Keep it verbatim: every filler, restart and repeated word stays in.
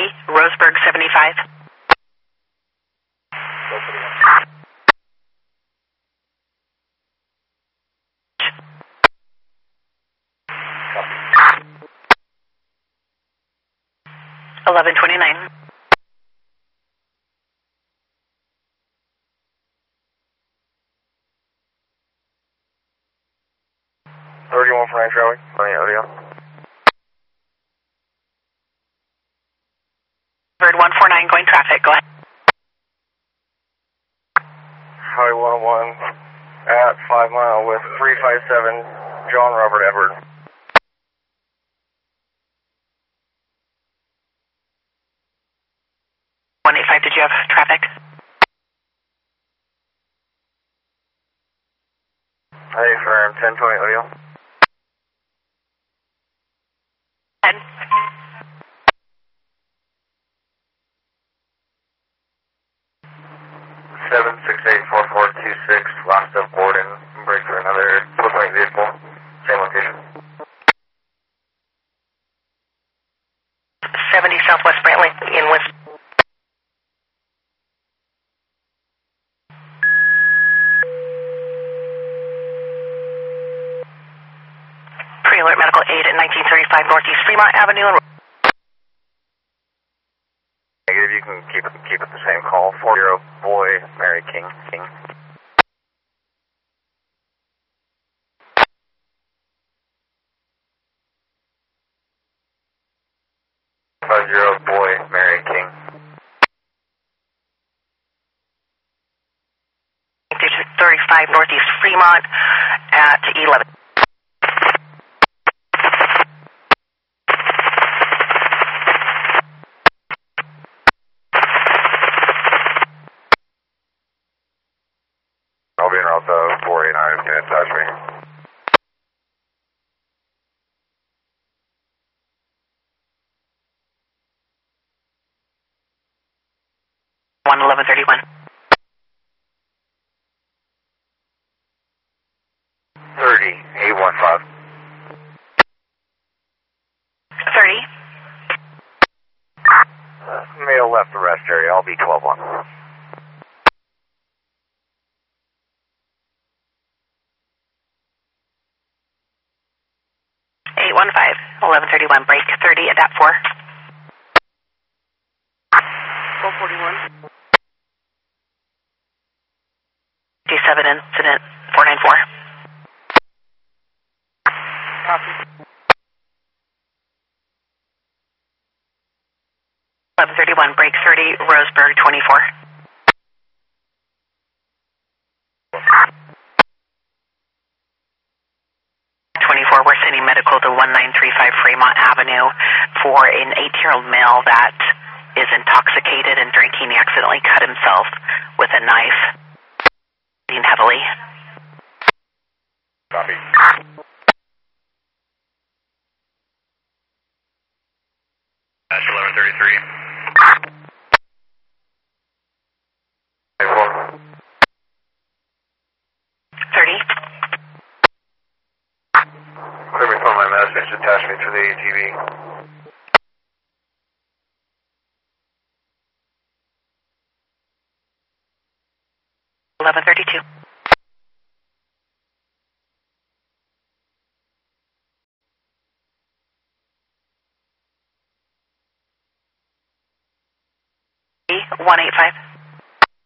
thirty, Roseburg seventy-five. eleven twenty-nine. thirty-one for nine traffic, plenty of audio. Bird one four nine going traffic, go ahead. Highway one oh one at five mile with three five seven, John Robert Edward. one eighty-five, did you have traffic? Hey, firm, ten twenty audio. ten. seven six eight four four two six, last of Borden, break for another foot-length vehicle, same location. seventy Southwest Brantley, in West. Pre-alert medical aid at nineteen thirty-five Northeast Fremont Avenue. Negative, you can keep it keep it the same call. four zero boy, Mary King. King. five zero boy, Mary King. thirty-five Northeast Fremont at eleven. I'll be in route uh, four eight nine, can it touch me? one eleven thirty-one. thirty, eight one five. thirty. Uh, male left the rest area, I'll be twelve one. eight one five, eleven thirty-one, break thirty, adapt four. four forty-one. D seven incident, four nine four. Copy. eleven thirty-one, break thirty, Roseburg twenty-four. twenty-four, we're sending medical to one nine three five Fremont Avenue for an eighteen-year-old male that is intoxicated and drinking. He accidentally cut himself with a knife, bleeding heavily. Copy. Dash eleven thirty-three. thirty. Clear me from my message, attach me to the A T V. eleven thirty-two. one eight five.